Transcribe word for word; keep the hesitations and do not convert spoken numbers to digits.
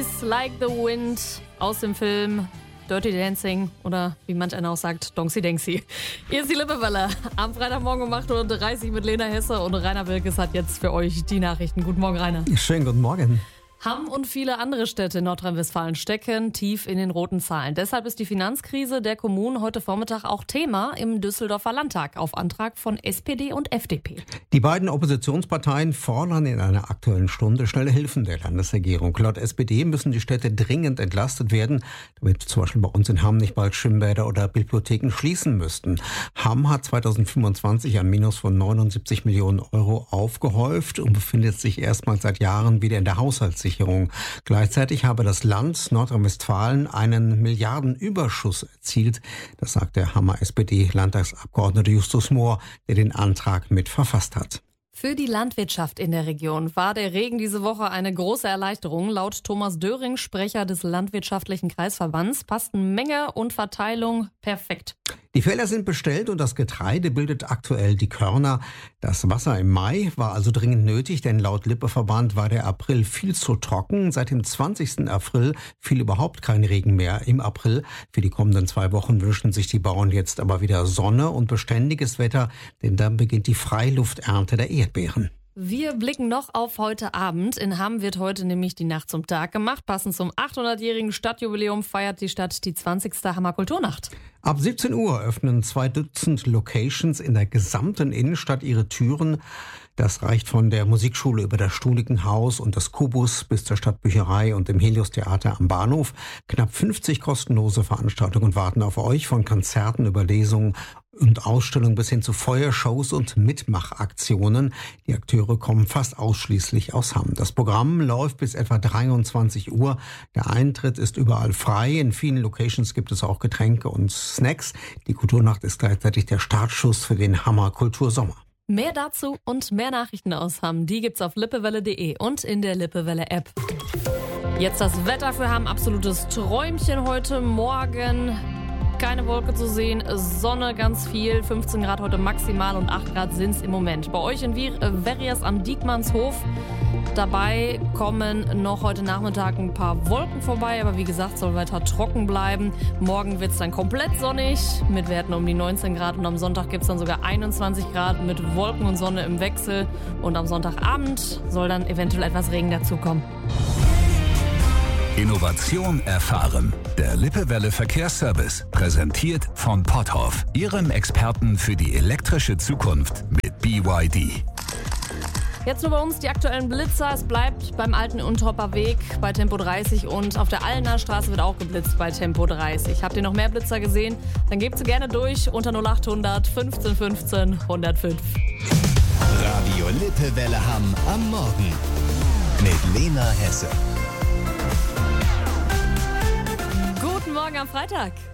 She's Like the Wind aus dem Film Dirty Dancing oder wie manch einer auch sagt, Donksy Denksy. Hier ist die Lippewelle am Freitagmorgen um acht Uhr dreißig mit Lena Hesse und Rainer Wilkes hat jetzt für euch die Nachrichten. Guten Morgen, Rainer. Schönen guten Morgen. Hamm und viele andere Städte in Nordrhein-Westfalen stecken tief in den roten Zahlen. Deshalb ist die Finanzkrise der Kommunen heute Vormittag auch Thema im Düsseldorfer Landtag auf Antrag von S P D und F D P. Die beiden Oppositionsparteien fordern in einer aktuellen Stunde schnelle Hilfen der Landesregierung. Laut S P D müssen die Städte dringend entlastet werden, damit zum Beispiel bei uns in Hamm nicht bald Schwimmbäder oder Bibliotheken schließen müssten. Hamm hat zweitausendfünfundzwanzig ein Minus von neunundsiebzig Millionen Euro aufgehäuft und befindet sich erstmals seit Jahren wieder in der Haushaltssicherung. Gleichzeitig habe das Land Nordrhein-Westfalen einen Milliardenüberschuss erzielt. Das sagt der Hammer S P D-Landtagsabgeordnete Justus Mohr, der den Antrag mit verfasst hat. Für die Landwirtschaft in der Region war der Regen diese Woche eine große Erleichterung. Laut Thomas Döring, Sprecher des Landwirtschaftlichen Kreisverbands, passten Menge und Verteilung perfekt. Die Felder sind bestellt und das Getreide bildet aktuell die Körner. Das Wasser im Mai war also dringend nötig, denn laut Lippeverband war der April viel zu trocken. Seit dem zwanzigsten April fiel überhaupt kein Regen mehr im April. Für die kommenden zwei Wochen wünschen sich die Bauern jetzt aber wieder Sonne und beständiges Wetter, denn dann beginnt die Freilufternte der Erdbeeren. Wir blicken noch auf heute Abend. In Hamm wird heute nämlich die Nacht zum Tag gemacht. Passend zum achthundertjährigen Stadtjubiläum feiert die Stadt die zwanzigste Hammer Kulturnacht. Ab siebzehn Uhr öffnen zwei Dutzend Locations in der gesamten Innenstadt ihre Türen. Das reicht von der Musikschule über das Studikenhaus und das Kubus bis zur Stadtbücherei und dem Helios-Theater am Bahnhof. Knapp fünfzig kostenlose Veranstaltungen warten auf euch, von Konzerten über Lesungen und Ausstellungen bis hin zu Feuershows und Mitmachaktionen. Die Akteure kommen fast ausschließlich aus Hamm. Das Programm läuft bis etwa dreiundzwanzig Uhr. Der Eintritt ist überall frei. In vielen Locations gibt es auch Getränke und Snacks. Die Kulturnacht ist gleichzeitig der Startschuss für den Hammer Kultursommer. Mehr dazu und mehr Nachrichten aus Hamm, die gibt's auf lippewelle punkt de und in der Lippewelle-App. Jetzt das Wetter für Hamm, absolutes Träumchen heute Morgen. Keine Wolke zu sehen, Sonne ganz viel, fünfzehn Grad heute maximal und acht Grad sind's im Moment. Bei euch in Verriers am Diekmannshof. Dabei kommen noch heute Nachmittag ein paar Wolken vorbei, aber wie gesagt, soll weiter trocken bleiben. Morgen wird's dann komplett sonnig mit Werten um die neunzehn Grad und am Sonntag gibt's dann sogar einundzwanzig Grad mit Wolken und Sonne im Wechsel. Und am Sonntagabend soll dann eventuell etwas Regen dazukommen. Innovation erfahren. Der Lippewelle Verkehrsservice, präsentiert von Potthoff, Ihrem Experten für die elektrische Zukunft mit B Y D. Jetzt nur bei uns die aktuellen Blitzer. Es bleibt beim alten Unterhopper Weg bei Tempo dreißig und auf der Allener Straße wird auch geblitzt bei Tempo dreißig. Habt ihr noch mehr Blitzer gesehen? Dann gebt sie gerne durch unter null achthundert fünfzehn fünfzehn hundertfünf. Radio Lippewelle Hamm am Morgen mit Lena Hesse. Guten Morgen am Freitag.